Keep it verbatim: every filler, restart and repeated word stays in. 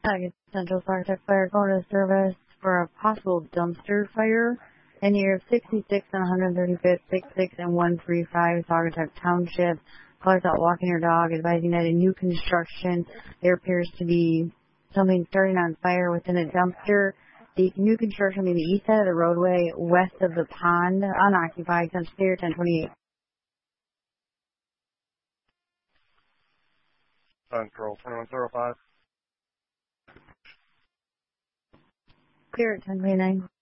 Hi, Central Sartec Fire going to service for a possible dumpster fire in the area of sixty-six and one thirty-fifth, sixty-six and one thirty-five, Saugatuck Township. Callers out walking their dog, advising that in new construction there appears to be something starting on fire within a dumpster. The new construction will be the east side of the roadway, west of the pond, unoccupied. Comes clear, ten twenty-eight. Central, twenty-one oh five. Clear at ten twenty-nine.